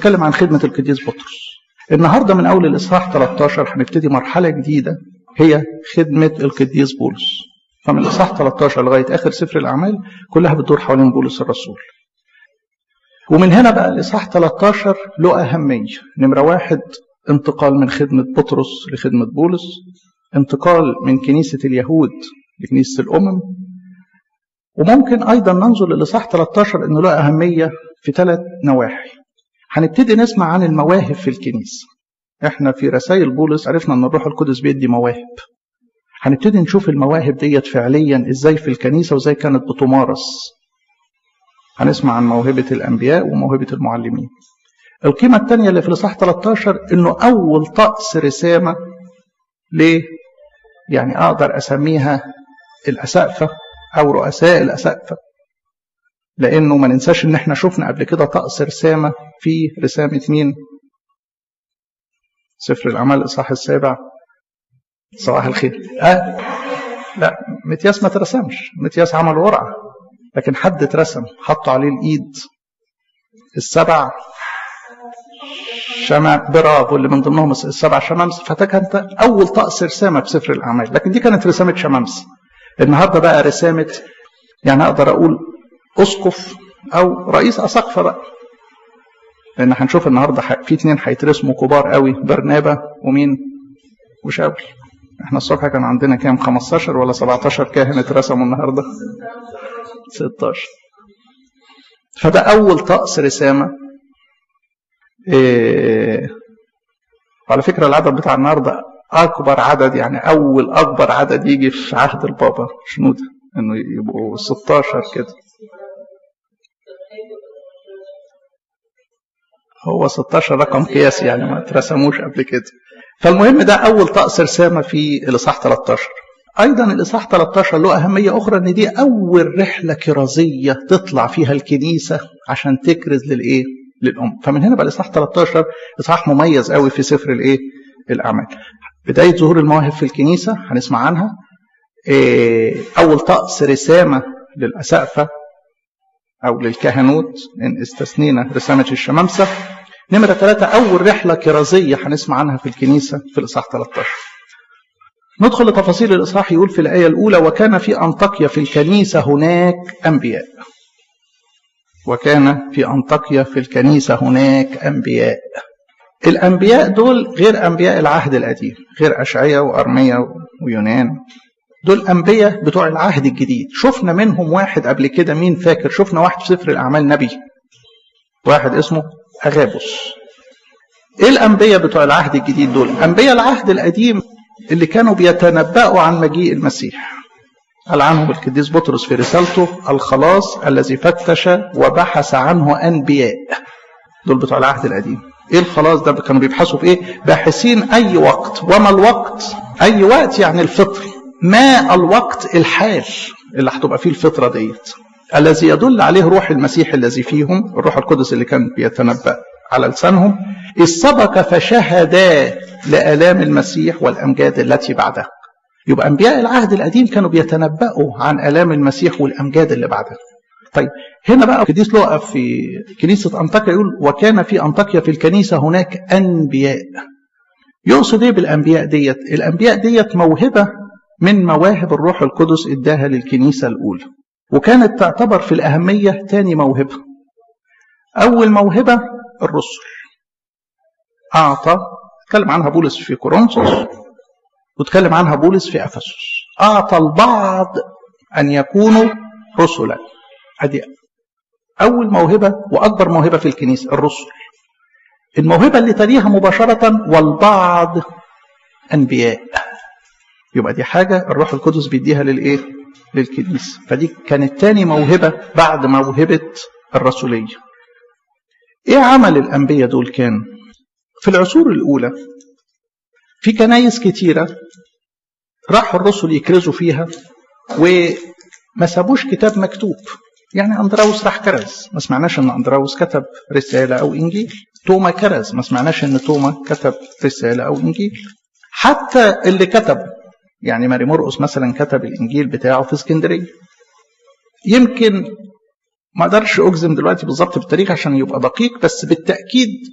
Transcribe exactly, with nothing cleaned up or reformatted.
بيتكلم عن خدمة القديس بطرس. النهاردة من أول الإصحاح ثلاثة عشر هنبتدي مرحلة جديدة هي خدمة القديس بولس. فمن الإصحاح ثلاثة عشر لغاية آخر سفر الأعمال كلها بتدور حوالين بولس الرسول. ومن هنا بقى الإصحاح ثلاثة عشر له أهمية. نمرة واحد، انتقال من خدمة بطرس لخدمة بولس، انتقال من كنيسة اليهود لكنيسة الأمم. وممكن أيضا ننظر للإصحاح ثلاثة عشر أنه له أهمية في ثلاث نواحي. هنبتدي نسمع عن المواهب في الكنيسة. احنا في رسائل بولس عرفنا أن الروح القدس بيدي مواهب. هنبتدي نشوف المواهب ديت فعليا ازاي في الكنيسة وازاي كانت بتمارس. هنسمع عن موهبة الأنبياء وموهبة المعلمين. القيمة الثانية اللي في الإصحاح ثلاثة عشر انه أول طقس رسامة ليه يعني أقدر أسميها الأسقفة أو رؤساء الأسقفة، لأنه ما ننساش إن إحنا شفنا قبل كده طقس رسامة في رسامة مين؟ سفر الأعمال الإصحاح السابع. صباح الخير. آه لا، متياس ما ترسمش، متياس عمل ورعة، لكن حد اترسم حطوا عليه الإيد السبع شمع برافو اللي من ضمنهم السبع شمامس. فكانت أول طقس رسامة في سفر الأعمال، لكن دي كانت رسامة شمامس. النهارده بقى رسامة يعني أقدر أقول أسقف أو رئيس أساقفة بقى، لأن هنشوف النهارده في اتنين هيترسموا كبار قوي، برنابا ومين؟ وشاول. احنا الصبح كان عندنا كام؟ خمستاشر ولا سبعتاشر كاهن اترسموا النهارده؟ ستاشر. فده أول طقس رسامة. إيه على فكرة العدد بتاع النهارده أكبر عدد، يعني أول أكبر عدد يجي في عهد البابا شنودة، إنه يبقوا ستاشر كده. هو ستاشر رقم قياسي يعني ما اترسموش قبل كده. فالمهم ده أول طقس رسامة في الإصحاح ثلاثة عشر. أيضا الإصحاح ثلاثة عشر له أهمية أخرى، إن دي أول رحلة كرازية تطلع فيها الكنيسة عشان تكرز للإيه؟ للأم. فمن هنا بقى الإصحاح ثلاثة عشر إصحاح مميز قوي في سفر الإيه؟ الأعمال. بداية ظهور المواهب في الكنيسة هنسمع عنها. إيه أول طقس رسامة للأسقفة أو للكهنوت إن استثنينا رسامة الشمامسة. نمرة ثلاثة، أول رحلة كرازية هنسمع عنها في الكنيسة في الإصحاح ثلاثة عشر. ندخل لتفاصيل الإصحاح. يقول في الآية الأولى: وكان في أنطاكيا في الكنيسة هناك أنبياء. وكان في أنطاكيا في الكنيسة هناك أنبياء. الأنبياء دول غير أنبياء العهد القديم، غير أشعيا وأرميا ويونان. دول أنبياء بتوع العهد الجديد. شفنا منهم واحد قبل كده، مين فاكر؟ شفنا واحد في سفر الأعمال نبي، واحد اسمه أغابوس. إيه الأنبياء بتوع العهد الجديد دول؟ أنبياء العهد القديم اللي كانوا بيتنبأوا عن مجيء المسيح. قال عنهم القديس بطرس في رسالته: الخلاص الذي فتش وبحث عنه أنبياء. دول بتوع العهد القديم. ايه الخلاص ده؟ كانوا بيبحثوا في ايه؟ باحثين اي وقت. وما الوقت؟ اي وقت يعني الفطر. ما الوقت؟ الحال اللي هتبقى فيه الفطرة ديت، الذي يدل عليه روح المسيح الذي فيهم، الروح القدس اللي كان بيتنبأ على لسانهم، إذ سبق فشهدا لآلام المسيح والأمجاد التي بعدها. يبقى أنبياء العهد القديم كانوا بيتنبأوا عن آلام المسيح والأمجاد اللي بعدها. طيب هنا بقى القديس لوقا في كنيسة أنطاكيا يقول: وكان في أنطاكيا في الكنيسة هناك أنبياء. يقصد ايه بالأنبياء ديت؟ الأنبياء ديت موهبة من مواهب الروح القدس اداها للكنيسة الأولى، وكانت تعتبر في الأهمية تاني موهبة. أول موهبة الرسل، أعطى اتكلم عنها بولس في كورنثوس واتكلم عنها بولس في أفسس. أعطى البعض أن يكونوا رسلا. هذه أول موهبة وأكبر موهبة في الكنيسة، الرسل. الموهبة اللي تليها مباشرة: والبعض أنبياء. يبقى دي حاجة الروح القدس بيديها للإيه؟ للكنيسة. فدي كانت تاني موهبة بعد موهبة الرسولية. إيه عمل الأنبياء دول؟ كان في العصور الأولى في كنايس كتيرة راحوا الرسل يكرزوا فيها وما سابوش كتاب مكتوب. يعني أندراوس راح كرز، ما سمعناش أن أندراوس كتب رسالة أو إنجيل. توما كرز، ما سمعناش أن توما كتب رسالة أو إنجيل. حتى اللي كتب، يعني ماري مرقس مثلا كتب الإنجيل بتاعه في اسكندرية. يمكن ما اقدرش أجزم دلوقتي بالظبط بالتاريخ عشان يبقى دقيق، بس بالتأكيد